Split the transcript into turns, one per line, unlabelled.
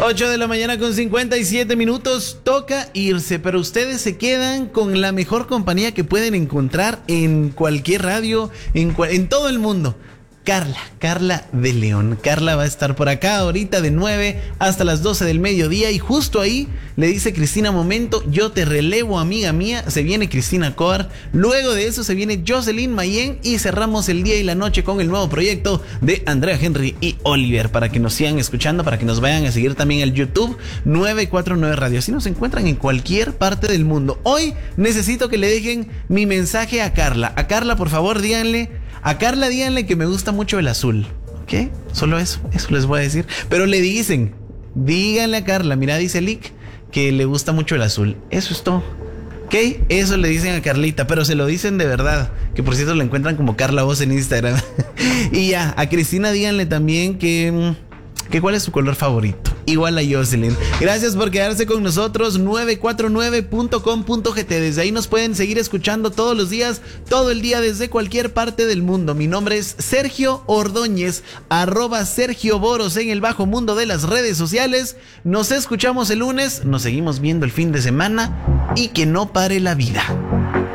8 de la mañana con 57 minutos. Toca irse, pero ustedes se quedan con la mejor compañía que pueden encontrar en cualquier radio, en todo el mundo. Carla de León. Carla va a estar por acá ahorita de 9 hasta las 12 del mediodía y justo ahí le dice Cristina: momento, yo te relevo, amiga mía. Se viene Cristina Coar, luego de eso se viene Jocelyn Mayen y cerramos el día y la noche con el nuevo proyecto de Andrea Henry y Oliver, para que nos sigan escuchando, para que nos vayan a seguir también el YouTube 949 Radio. Así nos encuentran en cualquier parte del mundo. Hoy necesito que le dejen mi mensaje a Carla. A Carla, por favor, díganle que me gusta mucho el azul, ¿ok? Solo eso les voy a decir. Pero le dicen, díganle a Carla, mira, dice Lick, que le gusta mucho el azul. Eso es todo, ¿ok? Eso le dicen a Carlita, pero se lo dicen de verdad. Que por cierto la encuentran como Carla Voz en Instagram. Y ya, a Cristina díganle también que cuál es su color favorito. Igual a Jocelyn. Gracias por quedarse con nosotros. 949.com.gt. Desde ahí nos pueden seguir escuchando todos los días, todo el día, desde cualquier parte del mundo. Mi nombre es Sergio Ordóñez, @Sergio Boros en el bajo mundo de las redes sociales. Nos escuchamos el lunes, nos seguimos viendo el fin de semana y que no pare la vida.